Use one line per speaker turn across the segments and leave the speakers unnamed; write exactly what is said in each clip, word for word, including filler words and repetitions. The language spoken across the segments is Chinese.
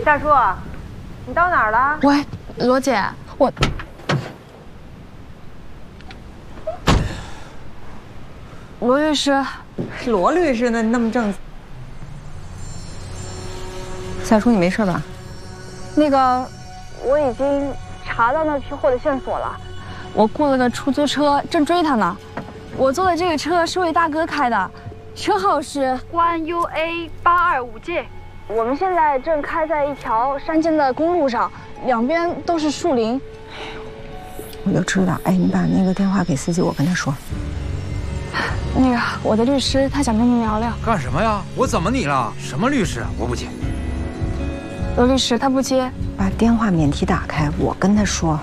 大叔，你到哪儿了？
喂，罗姐，我罗律师，
罗律师呢？你那么正。夏叔，你没事吧？
那个，我已经查到那批货的线索了。我雇了个出租车，正追他呢。我坐的这个车是位大哥开的，车号是 one U A 八二五 J。我们现在正开在一条山间的公路上，两边都是树林。
我就知道，哎，你把那个电话给司机，我跟他说。
那个，我的律师他想跟您聊聊。
干什么呀？我怎么你了？什么律师？我不接。
罗律师他不接。
把电话免提打开，我跟他说。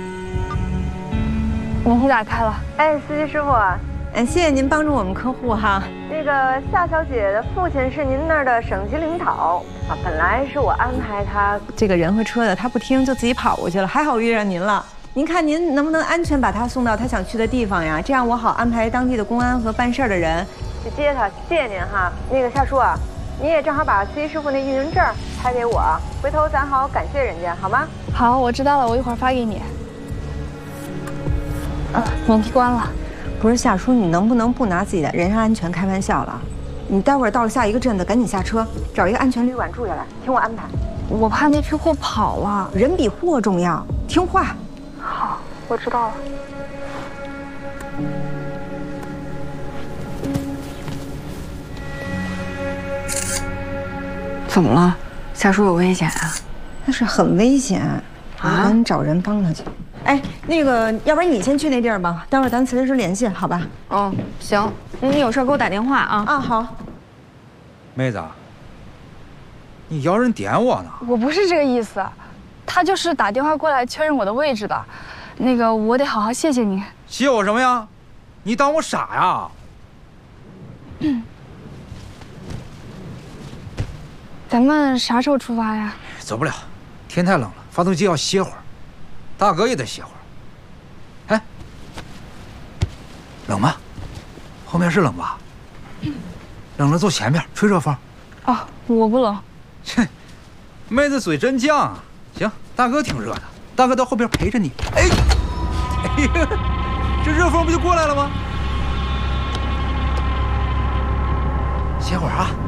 免提打开了。
哎，司机师傅，嗯，谢谢您帮助我们客户哈。那个夏小姐的父亲是您那儿的省级领导啊，本来是我安排他这个人和车的，他不听就自己跑过去了，还好遇上您了。您看您能不能安全把他送到他想去的地方呀？这样我好安排当地的公安和办事儿的人去接他。谢谢您哈。那个夏叔啊，你也正好把司机师傅那运营证拍给我，回头咱好感谢人家好吗？
好，我知道了，我一会儿发给你。啊，免提关了。
不是夏叔，你能不能不拿自己的人身安全开玩笑了？你待会儿到了下一个镇子，赶紧下车，找一个安全旅馆住下来，听我安排。
我怕那批货跑了，
人比货重要，听话。
好，我知道了。
怎么了？夏叔有危险啊？
那是很危险，我赶找人帮他去。哎，那个，要不然你先去那地儿吧，待会儿咱随时联系，好吧？
哦，行，你有事给我打电话啊。
啊，好。
妹子，你要人点我呢？
我不是这个意思，他就是打电话过来确认我的位置的。那个，我得好好谢谢你。
谢我什么呀？你当我傻呀？
嗯。咱们啥时候出发呀？
走不了，天太冷了，发动机要歇会儿。大哥也得歇会儿。哎，冷吗？后面是冷吧？冷了坐前面，吹热风。
哦，我不冷。
切，妹子嘴真犟啊！行，大哥挺热的，大哥到后边陪着你。哎，哎呀，这热风不就过来了吗？歇会儿啊。